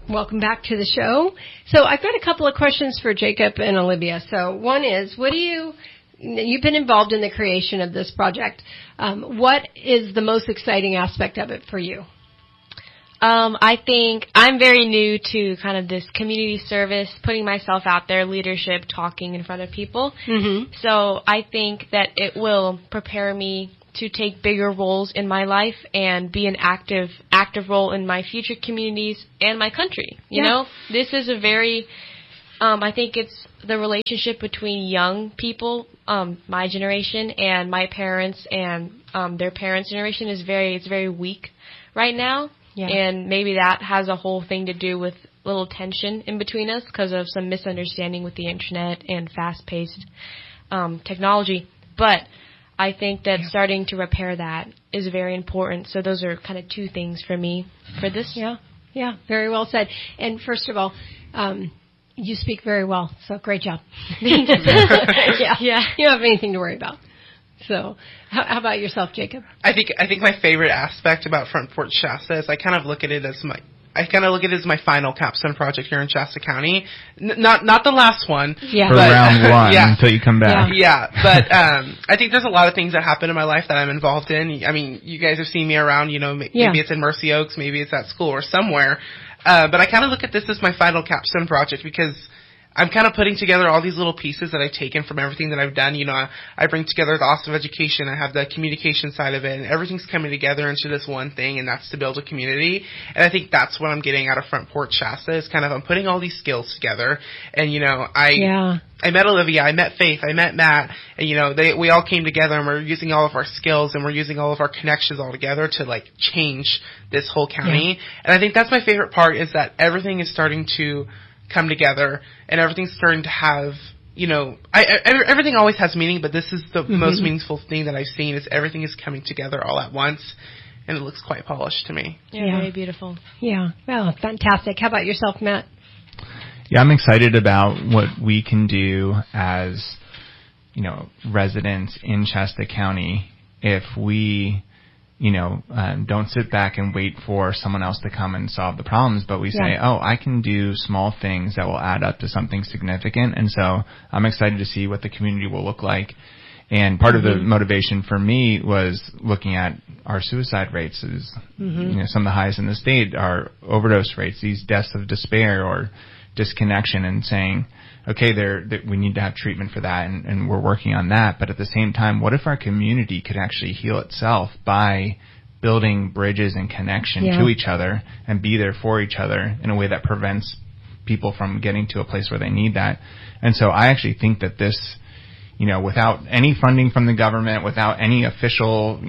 Welcome back to the show. So I've got a couple of questions for Jacob and Olivia. So one is, you've been involved in the creation of this project. What is the most exciting aspect of it for you? I think I'm very new to kind of this community service, putting myself out there, leadership, talking in front of people. Mm-hmm. So I think that it will prepare me to take bigger roles in my life and be an active role in my future communities and my country. You know, this is a very, I think it's the relationship between young people, my generation and my parents and their parents' generation it's very weak right now. Yeah. And maybe that has a whole thing to do with little tension in between us because of some misunderstanding with the internet and fast-paced technology. But I think that starting to repair that is very important. So those are kind of two things for me for this. Yeah, very well said. And first of all, you speak very well, so great job. You don't have anything to worry about. So, how about yourself, Jacob? I think my favorite aspect about Front Porch Shasta is I kind of look at it as my final capstone project here in Shasta County. Not the last one. Yeah. For round one until you come back. Yeah. But I think there's a lot of things that happen in my life that I'm involved in. I mean, you guys have seen me around, maybe it's in Mercy Oaks, maybe it's at school or somewhere. But I kind of look at this as my final capstone project because I'm kind of putting together all these little pieces that I've taken from everything that I've done. I bring together the Austin of Education. I have the communication side of it, and everything's coming together into this one thing, and that's to build a community. And I think that's what I'm getting out of Front Porch Shasta is kind of I'm putting all these skills together. And, I met Olivia, I met Faith, I met Matt, and, we all came together, and we're using all of our skills, and we're using all of our connections all together to, change this whole county. Yeah. And I think that's my favorite part is that everything is starting to come together and everything's starting to have, everything always has meaning, but this is the most meaningful thing that I've seen is everything is coming together all at once and it looks quite polished to me. Yeah. Very beautiful. Yeah. Well, fantastic. How about yourself, Matt? Yeah, I'm excited about what we can do as, residents in Shasta County if we don't sit back and wait for someone else to come and solve the problems, but we say, I can do small things that will add up to something significant. And so I'm excited to see what the community will look like. And part of the motivation for me was looking at our suicide rates is, some of the highest in the state, our overdose rates, these deaths of despair or disconnection, and saying, okay, we need to have treatment for that, and we're working on that. But at the same time, what if our community could actually heal itself by building bridges and connection to each other and be there for each other in a way that prevents people from getting to a place where they need that? And so I actually think that this, without any funding from the government, without any official,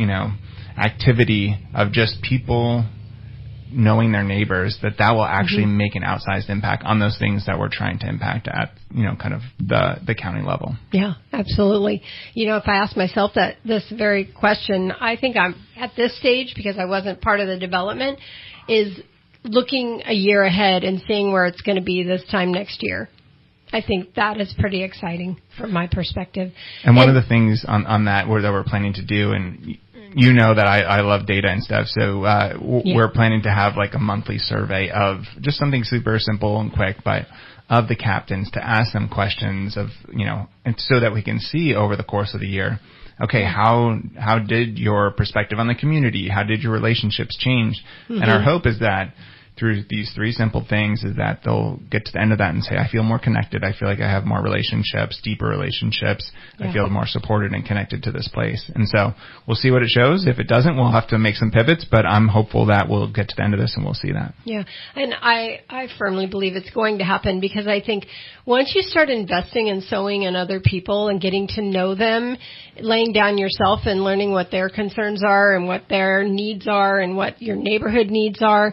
activity of just people knowing their neighbors, that will actually make an outsized impact on those things that we're trying to impact at, kind of the county level. Yeah, absolutely. If I ask myself this very question, I think I'm at this stage, because I wasn't part of the development, is looking a year ahead and seeing where it's going to be this time next year. I think that is pretty exciting from my perspective. And one of the things on that that we're planning to do, and that I love data and stuff, so we're planning to have a monthly survey of just something super simple and quick, but of the captains, to ask them questions of, and so that we can see over the course of the year, okay, how did your perspective on the community, how did your relationships change? And our hope is that through these three simple things is that they'll get to the end of that and say, I feel more connected. I feel like I have more relationships, deeper relationships. I feel more supported and connected to this place. And so we'll see what it shows. If it doesn't, we'll have to make some pivots, but I'm hopeful that we'll get to the end of this and we'll see that. Yeah. And I firmly believe it's going to happen, because I think once you start investing and sowing in other people and getting to know them, laying down yourself and learning what their concerns are and what their needs are and what your neighborhood needs are,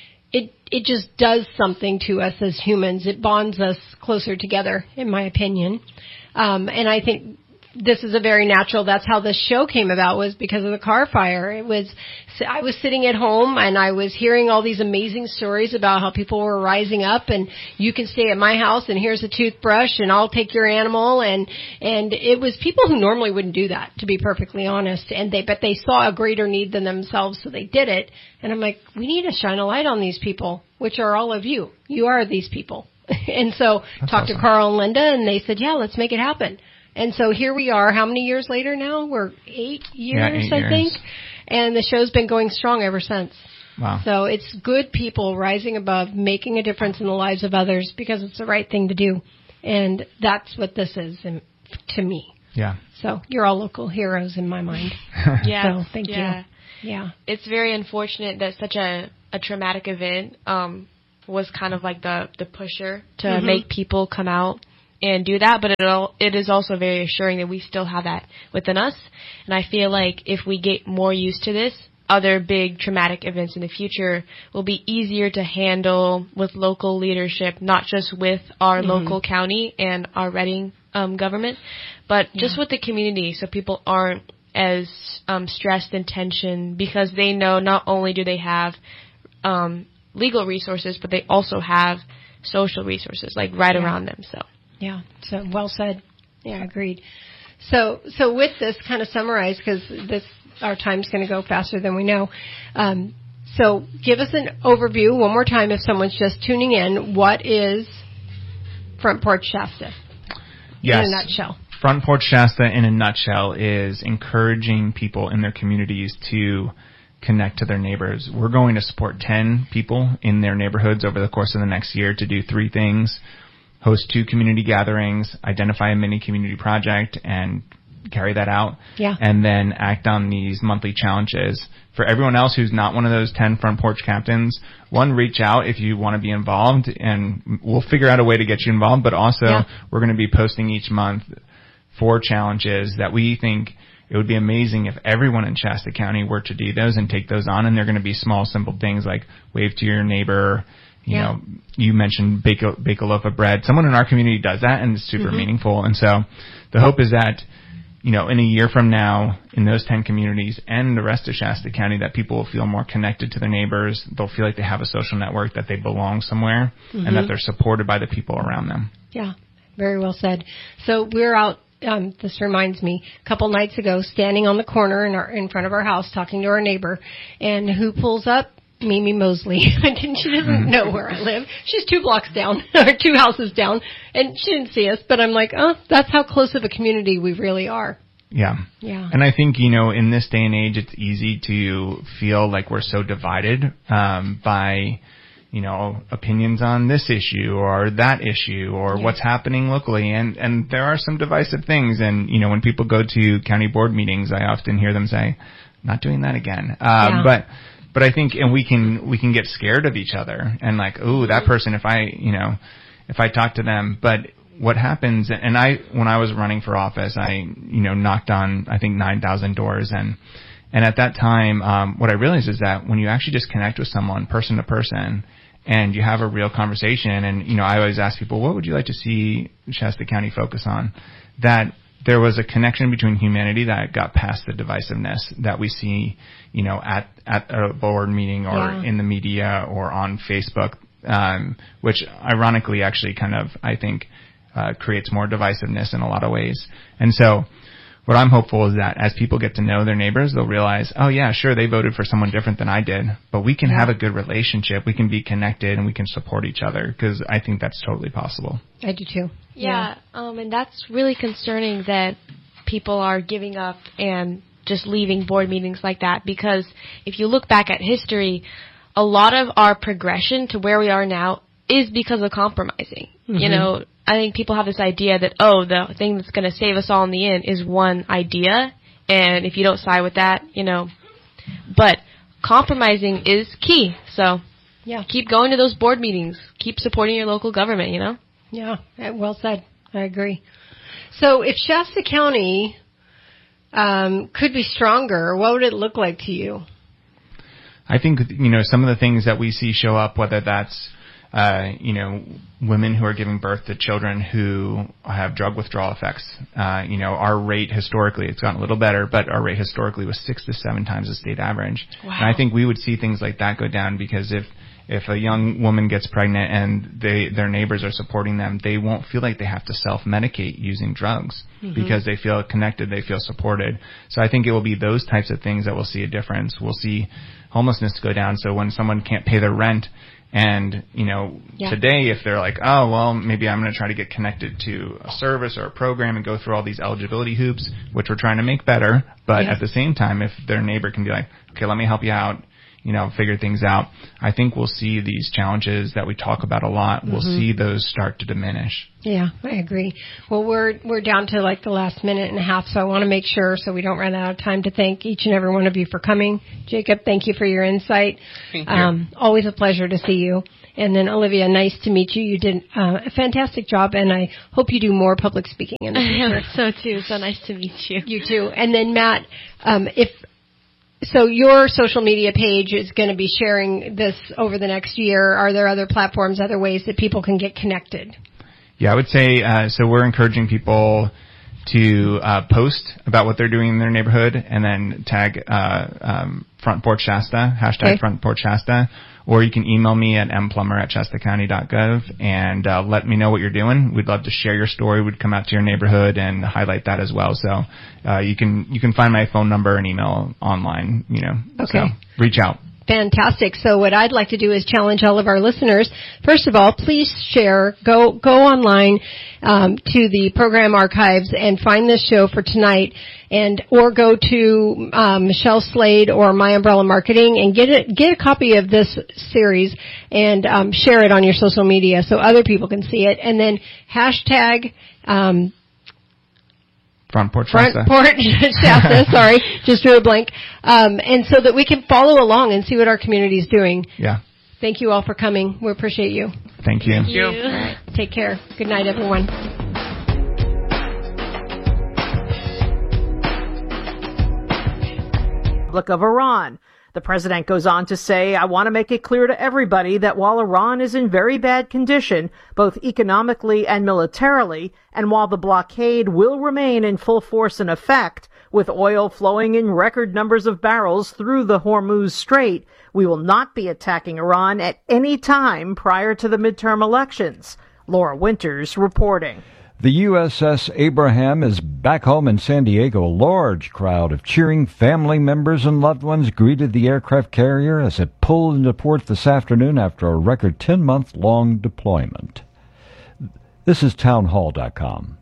it just does something to us as humans. It bonds us closer together, in my opinion. And I think this is a very natural, that's how this show came about, was because of the Carr fire. I was sitting at home and I was hearing all these amazing stories about how people were rising up, and you can stay at my house and here's a toothbrush and I'll take your animal. And it was people who normally wouldn't do that, to be perfectly honest. But they saw a greater need than themselves, so they did it. And I'm like, we need to shine a light on these people, which are all of you. You are these people. And so talked to Carl and Linda, and they said, yeah, let's make it happen. And so here we are. How many years later now? We're 8 years, I think. And the show's been going strong ever since. Wow. So it's good people rising above, making a difference in the lives of others because it's the right thing to do. And that's what this is to me. Yeah. So you're all local heroes in my mind. Yeah. So thank you. Yeah. It's very unfortunate that such a traumatic event was kind of like the pusher to make people come out and do that, but it is also very assuring that we still have that within us. And I feel like if we get more used to this, other big traumatic events in the future will be easier to handle with local leadership, not just with our local county and our Reading government, but just with the community, so people aren't as stressed and tensioned, because they know not only do they have legal resources, but they also have social resources around them. So well said. Yeah, agreed. So with this, kind of summarize, because our time's going to go faster than we know. So give us an overview one more time if someone's just tuning in. What is Front Porch Shasta? Yes. In a nutshell. Front Porch Shasta, in a nutshell, is encouraging people in their communities to connect to their neighbors. We're going to support 10 people in their neighborhoods over the course of the next year to do 3 things: host 2 community gatherings, identify a mini community project, and carry that out. Yeah. And then act on these monthly challenges. For everyone else who's not one of those 10 Front Porch captains, reach out if you want to be involved, and we'll figure out a way to get you involved. But also, we're going to be posting each month 4 challenges that we think it would be amazing if everyone in Shasta County were to do those and take those on. And they're going to be small, simple things like wave to your neighbor. You know, you mentioned bake a loaf of bread. Someone in our community does that, and it's super meaningful. And so the hope is that, in a year from now, in those 10 communities and the rest of Shasta County, that people will feel more connected to their neighbors. They'll feel like they have a social network, that they belong somewhere, and that they're supported by the people around them. Yeah, very well said. So we're out. This reminds me, a couple nights ago, standing on the corner in front of our house, talking to our neighbor, and who pulls up? Mimi Mosley. She doesn't know where I live. She's 2 blocks down, or 2 houses down, and she didn't see us. But I'm like, oh, that's how close of a community we really are. Yeah. And I think, in this day and age, it's easy to feel like we're so divided by, opinions on this issue or that issue or what's happening locally. And there are some divisive things. And, when people go to county board meetings, I often hear them say, not doing that again. But I think, and we can get scared of each other and like, ooh, that person, if I talk to them. But what happens, and when I was running for office, I, knocked on, I think, 9,000 doors. And at that time, what I realized is that when you actually just connect with someone person to person and you have a real conversation, and, I always ask people, what would you like to see Shasta County focus on? That there was a connection between humanity that got past the divisiveness that we see, at a board meeting or in the media or on Facebook, which ironically actually kind of, I think, creates more divisiveness in a lot of ways. And so what I'm hopeful is that as people get to know their neighbors, they'll realize, oh yeah, sure, they voted for someone different than I did, but we can have a good relationship, we can be connected, and we can support each other, because I think that's totally possible. I do too. Yeah. And that's really concerning that people are giving up and just leaving board meetings like that, because if you look back at history, a lot of our progression to where we are now is because of compromising. I think people have this idea that, the thing that's going to save us all in the end is one idea, and if you don't side with that, but compromising is key. So keep going to those board meetings, keep supporting your local government, Yeah, well said. I agree. So if Shasta County could be stronger, what would it look like to you? I think, some of the things that we see show up, whether that's women who are giving birth to children who have drug withdrawal effects. Our rate historically, it's gotten a little better, but our rate historically was 6 to 7 times the state average. Wow. And I think we would see things like that go down, because if a young woman gets pregnant and their neighbors are supporting them, they won't feel like they have to self-medicate using drugs, because they feel connected, they feel supported. So I think it will be those types of things that we'll see a difference. We'll see homelessness go down. So when someone can't pay their rent, and, today if they're like, oh, well, maybe I'm going to try to get connected to a service or a program and go through all these eligibility hoops, which we're trying to make better. But at the same time, if their neighbor can be like, okay, let me help you out, figure things out, I think we'll see these challenges that we talk about a lot. We'll see those start to diminish. Yeah, I agree. Well, we're down to like the last minute and a half, so I want to make sure, so we don't run out of time, to thank each and every one of you for coming. Jacob, thank you for your insight. Thank you. Always a pleasure to see you. And then Olivia, nice to meet you. You did a fantastic job, and I hope you do more public speaking in the future. So too. So nice to meet you. You too. And then Matt, So your social media page is going to be sharing this over the next year. Are there other platforms, other ways that people can get connected? Yeah, I would say, so we're encouraging people to post about what they're doing in their neighborhood, and then tag Front Porch Shasta, hashtag Front Porch Shasta. Or you can email me at mplummer@shastacounty.gov and let me know what you're doing. We'd love to share your story. We'd come out to your neighborhood and highlight that as well. So you can find my phone number and email online, So reach out. Fantastic. So what I'd like to do is challenge all of our listeners. First of all, please share. Go online to the program archives and find this show for tonight, or go to Michelle Slade or My Umbrella Marketing and get a copy of this series and share it on your social media so other people can see it. And then hashtag Front Porch Shasta. Sorry, just drew a blank. And so that we can follow along and see what our community is doing. Yeah. Thank you all for coming. We appreciate you. Thank you. Thank you. All right. Take care. Good night, everyone. Republic of Iran. The president goes on to say, I want to make it clear to everybody that while Iran is in very bad condition, both economically and militarily, and while the blockade will remain in full force and effect, with oil flowing in record numbers of barrels through the Hormuz Strait, we will not be attacking Iran at any time prior to the midterm elections. Laura Winters reporting. The USS Abraham is back home in San Diego. A large crowd of cheering family members and loved ones greeted the aircraft carrier as it pulled into port this afternoon after a record 10-month-long deployment. This is townhall.com.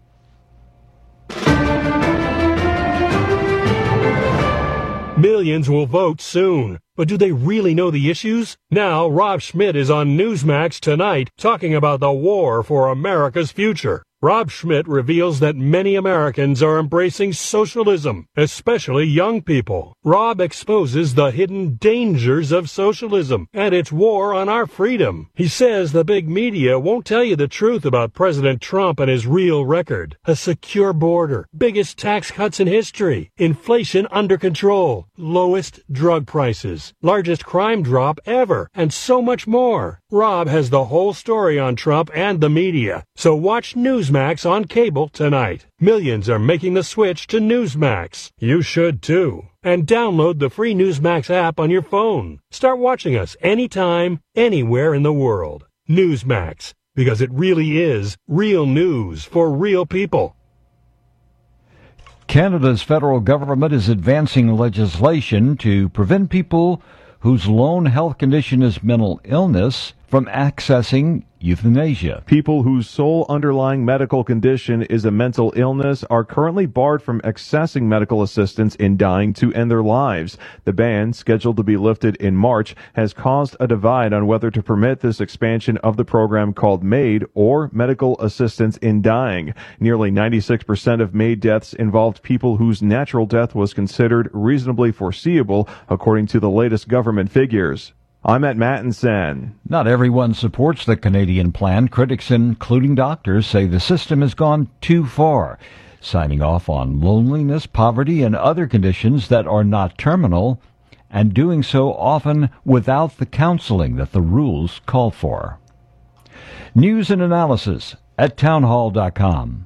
Millions will vote soon. But do they really know the issues? Now, Rob Schmidt is on Newsmax tonight talking about the war for America's future. Rob Schmidt reveals that many Americans are embracing socialism, especially young people. Rob exposes the hidden dangers of socialism and its war on our freedom. He says the big media won't tell you the truth about President Trump and his real record. A secure border, biggest tax cuts in history, inflation under control, lowest drug prices, largest crime drop ever, and so much more. Rob has the whole story on Trump and the media. So watch Newsmax on cable tonight. Millions are making the switch to Newsmax. You should too. And download the free Newsmax app on your phone. Start watching us anytime, anywhere in the world. Newsmax, because it really is real news for real people. Canada's federal government is advancing legislation to prevent people whose lone health condition is mental illness from accessing euthanasia. People whose sole underlying medical condition is a mental illness are currently barred from accessing medical assistance in dying to end their lives. The ban, scheduled to be lifted in March, has caused a divide on whether to permit this expansion of the program called MAID, or Medical Assistance in Dying. Nearly 96% of MAID deaths involved people whose natural death was considered reasonably foreseeable, according to the latest government figures. I'm at Mattinson. Not everyone supports the Canadian plan. Critics, including doctors, say the system has gone too far, signing off on loneliness, poverty, and other conditions that are not terminal, and doing so often without the counseling that the rules call for. News and analysis at townhall.com.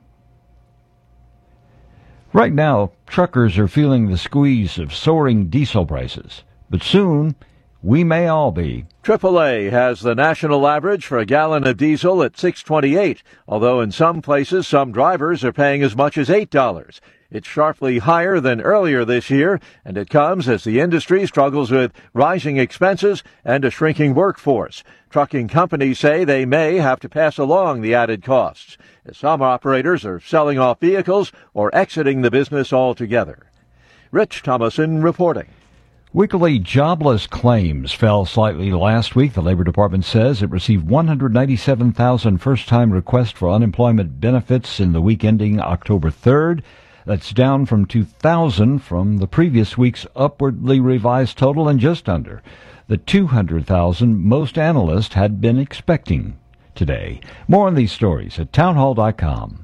Right now, truckers are feeling the squeeze of soaring diesel prices, but soon we may all be. AAA has the national average for a gallon of diesel at $6.28, although in some places some drivers are paying as much as $8. It's sharply higher than earlier this year, and it comes as the industry struggles with rising expenses and a shrinking workforce. Trucking companies say they may have to pass along the added costs, as some operators are selling off vehicles or exiting the business altogether. Rich Thomason reporting. Weekly jobless claims fell slightly last week. The Labor Department says it received 197,000 first-time requests for unemployment benefits in the week ending October 3rd. That's down from 2,000 from the previous week's upwardly revised total and just under the 200,000 most analysts had been expecting today. More on these stories at townhall.com.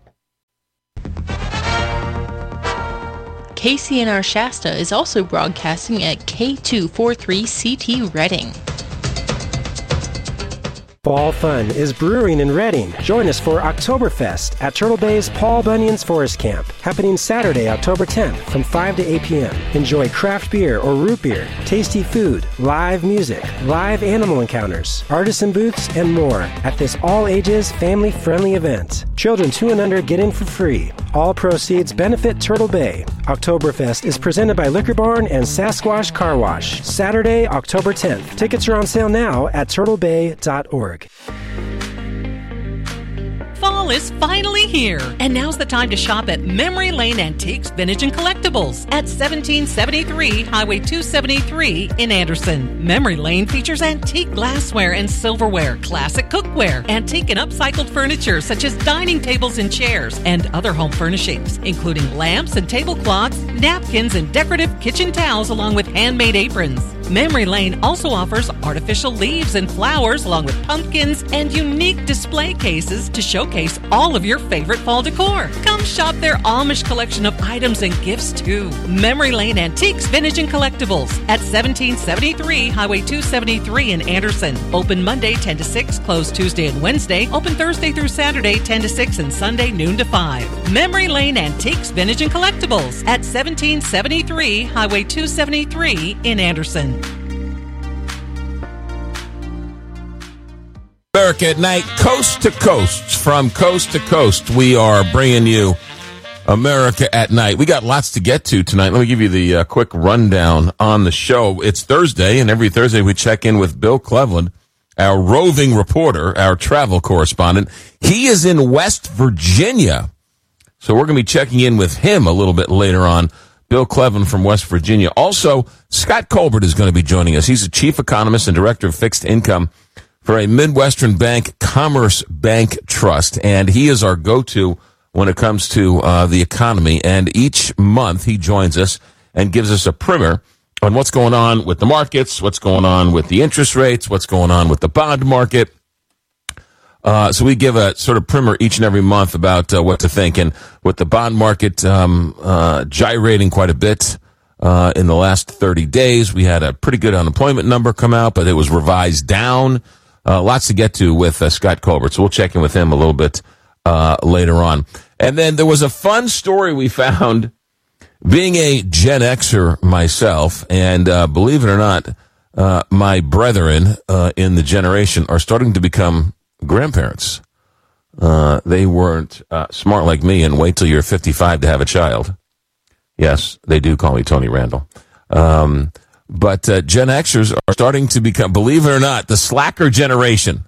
KCNR Shasta is also broadcasting at K243CT Reading. Fall fun is brewing in Reading. Join us for Oktoberfest at Turtle Bay's Paul Bunyan's Forest Camp, happening Saturday, October 10th from 5 to 8 p.m. Enjoy craft beer or root beer, tasty food, live music, live animal encounters, artisan booths, and more at this all-ages, family-friendly event. Children 2 and under get in for free. All proceeds benefit Turtle Bay. Oktoberfest is presented by Liquor Barn and Sasquatch Car Wash. Saturday, October 10th. Tickets are on sale now at turtlebay.org. Fall is finally here, and now's the time to shop at Memory Lane Antiques, Vintage, and Collectibles at 1773 Highway 273 in Anderson. Memory Lane features antique glassware and silverware, classic cookware, antique and upcycled furniture such as dining tables and chairs, and other home furnishings, including lamps and tablecloths, napkins, and decorative kitchen towels, along with handmade aprons. Memory Lane also offers artificial leaves and flowers along with pumpkins and unique display cases to showcase all of your favorite fall decor. Come shop their Amish collection of items and gifts too. Memory Lane Antiques, Vintage, and Collectibles at 1773 Highway 273 in Anderson. Open Monday 10 to 6, closed Tuesday and Wednesday. Open Thursday through Saturday 10 to 6 and Sunday noon to 5. Memory Lane Antiques, Vintage, and Collectibles at 1773 Highway 273 in Anderson. America at Night, coast to coast. From coast to coast, we are bringing you America at Night. We got lots to get to tonight. Let me give you the quick rundown on the show. It's Thursday, and every Thursday we check in with Bill Cleveland, our roving reporter, our travel correspondent. He is in West Virginia, so we're going to be checking in with him a little bit later on. Bill Cleveland from West Virginia. Also, Scott Colbert is going to be joining us. He's the chief economist and director of fixed income for a Midwestern bank, Commerce Bank Trust, and he is our go-to when it comes to the economy. And each month he joins us and gives us a primer on what's going on with the markets, what's going on with the interest rates, what's going on with the bond market. So we give a sort of primer each and every month about what to think. And with the bond market gyrating quite a bit in the last 30 days, we had a pretty good unemployment number come out, but it was revised down. Lots to get to with Scott Colbert, so we'll check in with him a little bit later on. And then there was a fun story we found, being a Gen Xer myself, and believe it or not, my brethren in the generation are starting to become grandparents. They weren't smart like me and wait till you're 55 to have a child. Yes, they do call me Tony Randall. But Gen Xers are starting to become, believe it or not, the slacker generation.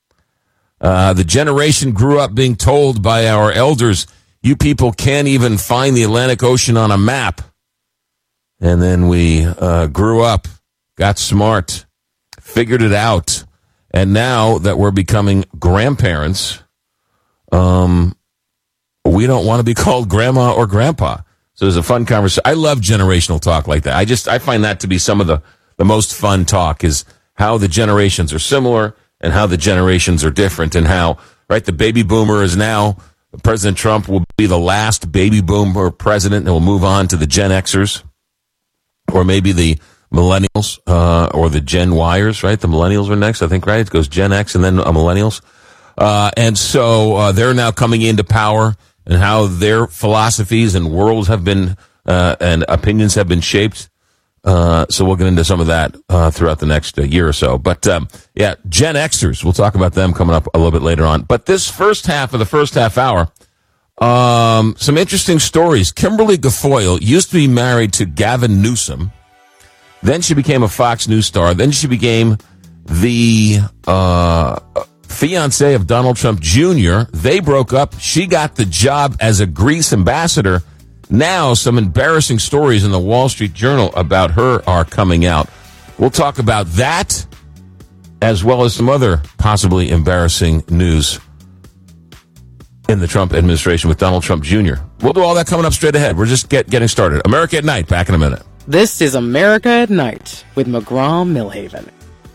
The generation grew up being told by our elders, you people can't even find the Atlantic Ocean on a map. And then we grew up, got smart, figured it out. And now that we're becoming grandparents, we don't want to be called grandma or grandpa. So there's a fun conversation. I love generational talk like that. I find that to be some of the most fun talk, is how the generations are similar and how the generations are different, and how, right, the baby boomer is now, President Trump will be the last baby boomer president, and we'll move on to the Gen Xers, or maybe the millennials, or the Gen Yers, right? The millennials are next, I think, right? It goes Gen X and then millennials. And so they're now coming into power, and how their philosophies and worlds have been, and opinions have been shaped. So we'll get into some of that, throughout the next year or so. But, yeah, Gen Xers, we'll talk about them coming up a little bit later on. But this first half of the first half hour, some interesting stories. Kimberly Guilfoyle used to be married to Gavin Newsom. Then she became a Fox News star. Then she became the, fiance of Donald Trump Jr. They broke up. She got the job as a Greece ambassador. Now, some embarrassing stories in the Wall Street Journal about her are coming out. We'll talk about that, as well as some other possibly embarrassing news in the Trump administration with Donald Trump Jr. We'll do all that coming up straight ahead. We're just getting started. America at Night, back in a minute. This is America at Night with McGraw-Millhaven.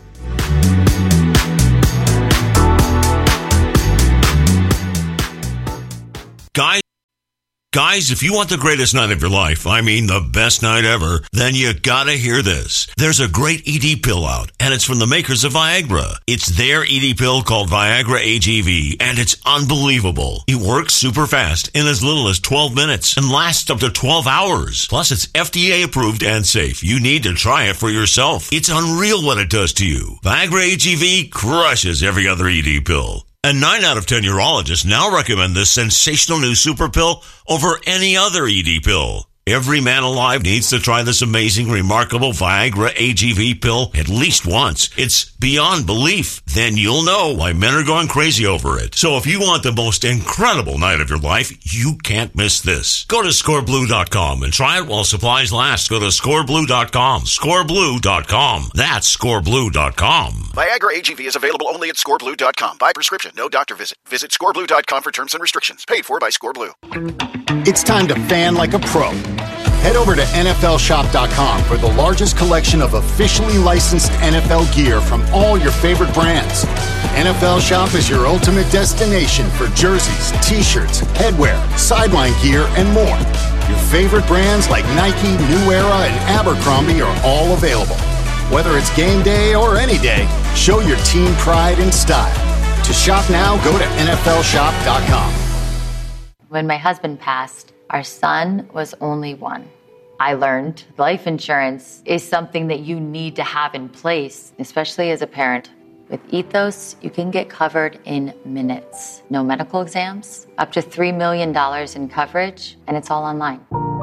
Guys, if you want the greatest night of your life, I mean the best night ever, then you gotta hear this. There's a great ED pill out, and it's from the makers of Viagra. It's their ED pill called Viagra AGV, and it's unbelievable. It works super fast in as little as 12 minutes and lasts up to 12 hours. Plus, it's FDA approved and safe. You need to try it for yourself. It's unreal what it does to you. Viagra AGV crushes every other ED pill. And 9 out of 10 urologists now recommend this sensational new super pill over any other ED pill. Every man alive needs to try this amazing, remarkable Viagra AGV pill at least once. It's beyond belief. Then you'll know why men are going crazy over it. So if you want the most incredible night of your life, you can't miss this. Go to scoreblue.com and try it while supplies last. Go to scoreblue.com. Scoreblue.com. That's scoreblue.com. Viagra AGV is available only at scoreblue.com. By prescription, no doctor visit. Visit scoreblue.com for terms and restrictions. Paid for by Scoreblue. It's time to fan like a pro. Head over to NFLshop.com for the largest collection of officially licensed NFL gear from all your favorite brands. NFL Shop is your ultimate destination for jerseys, t-shirts, headwear, sideline gear, and more. Your favorite brands like Nike, New Era, and Abercrombie are all available. Whether it's game day or any day, show your team pride and style. To shop now, go to NFLshop.com. When my husband passed, our son was only 1. I learned life insurance is something that you need to have in place, especially as a parent. With Ethos, you can get covered in minutes. No medical exams, up to $3 million in coverage, and it's all online.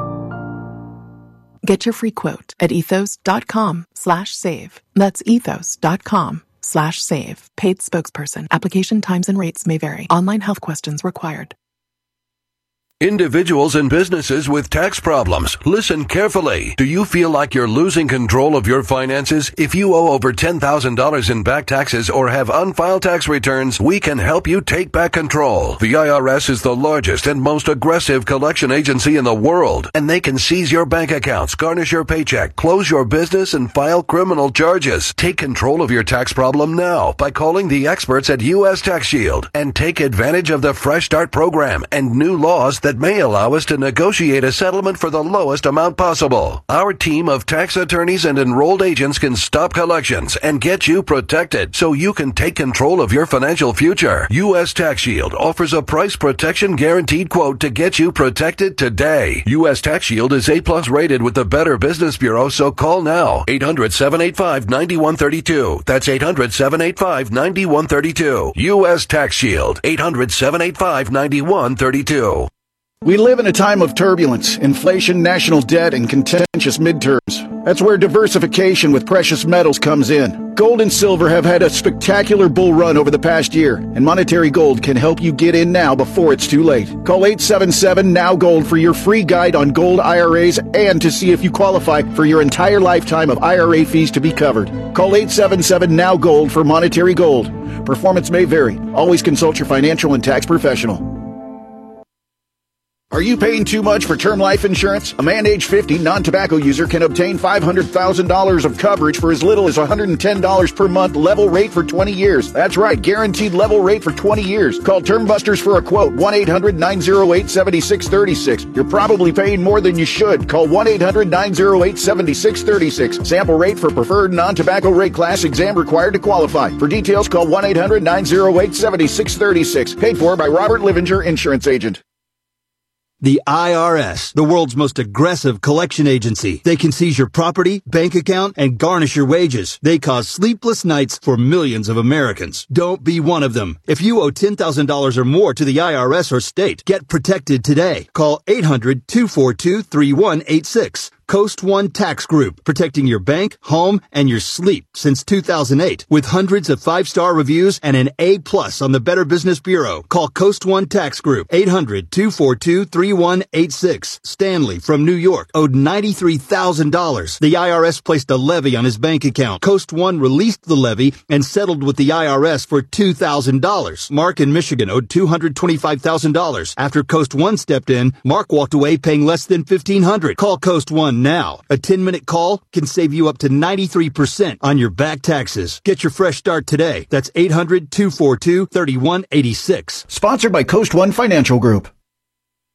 Get your free quote at ethos.com/save. That's ethos.com/save. Paid spokesperson. Application times and rates may vary. Online health questions required. Individuals and businesses with tax problems, listen carefully. Do you feel like you're losing control of your finances? If you owe over $10,000 in back taxes or have unfiled tax returns, we can help you take back control. The IRS is the largest and most aggressive collection agency in the world, and they can seize your bank accounts, garnish your paycheck, close your business, and file criminal charges. Take control of your tax problem now by calling the experts at U.S. Tax Shield and take advantage of the Fresh Start program and new laws that may allow us to negotiate a settlement for the lowest amount possible. Our team of tax attorneys and enrolled agents can stop collections and get you protected so you can take control of your financial future. U.S. Tax Shield offers a price protection guaranteed quote to get you protected today. U.S. Tax Shield is A+ rated with the Better Business Bureau, so call now. 800-785-9132. That's 800-785-9132. U.S. Tax Shield. 800-785-9132. We live in a time of turbulence, inflation, national debt, and contentious midterms. That's where diversification with precious metals comes in. Gold and silver have had a spectacular bull run over the past year, and Monetary Gold can help you get in now before it's too late. Call 877-NOW-GOLD for your free guide on gold IRAs and to see if you qualify for your entire lifetime of IRA fees to be covered. Call 877-NOW-GOLD for Monetary Gold. Performance may vary. Always consult your financial and tax professional. Are you paying too much for term life insurance? A man age 50 non-tobacco user can obtain $500,000 of coverage for as little as $110 per month, level rate for 20 years. That's right, guaranteed level rate for 20 years. Call Term Busters for a quote, 1-800-908-7636. You're probably paying more than you should. Call 1-800-908-7636. Sample rate for preferred non-tobacco rate class, exam required to qualify. For details, call 1-800-908-7636. Paid for by Robert Livinger, Insurance Agent. The IRS, the world's most aggressive collection agency. They can seize your property, bank account, and garnish your wages. They cause sleepless nights for millions of Americans. Don't be one of them. If you owe $10,000 or more to the IRS or state, get protected today. Call 800-242-3186. Coast One Tax Group, protecting your bank, home, and your sleep since 2008. With hundreds of 5-star reviews and an A+ on the Better Business Bureau. Call Coast One Tax Group, 800-242-3186. Stanley from New York owed $93,000. The IRS placed a levy on his bank account. Coast One released the levy and settled with the IRS for $2,000. Mark in Michigan owed $225,000. After Coast One stepped in, Mark walked away paying less than $1,500. Call Coast One now. A 10-minute call can save you up to 93% on your back taxes. Get your fresh start today. That's 800-242-3186. Sponsored by Coast One Financial Group.